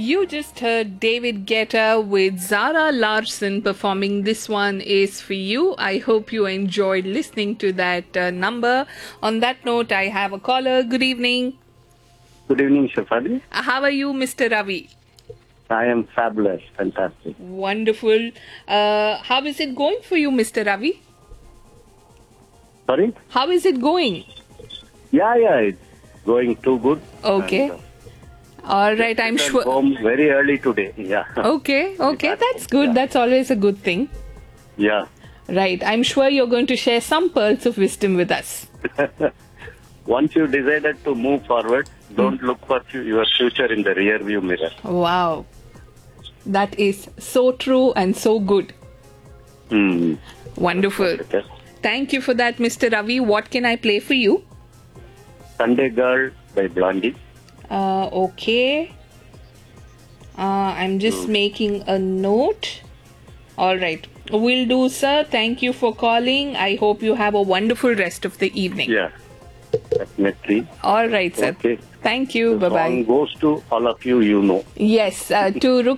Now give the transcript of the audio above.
You just heard David Guetta with Zara Larsson performing This One Is For You. I hope you enjoyed listening to that number. On that note, I have a caller. Good evening. Good evening, Shafali. How are you, Mr. Ravi? I am fabulous. Fantastic. Wonderful. How is it going for you, Mr. Ravi? Sorry? How is it going? Yeah, it's going too good. Okay. And, All right, I'm returned sure. home very early today. Yeah. Okay, that's good. Yeah. That's always a good thing. Yeah. Right, I'm sure you're going to share some pearls of wisdom with us. Once you decided to move forward, don't look for your future in the rear view mirror. Wow. That is so true and so good. Wonderful. Okay. Thank you for that, Mr. Ravi. What can I play for you? Sunday Girl by Blondie. Okay. I'm just making a note. All right. Will do, sir. Thank you for calling. I hope you have a wonderful rest of the evening. Yeah. Definitely. All right, sir. Okay. Thank you. The Bye-bye. song goes to all of you, you know. Yes, to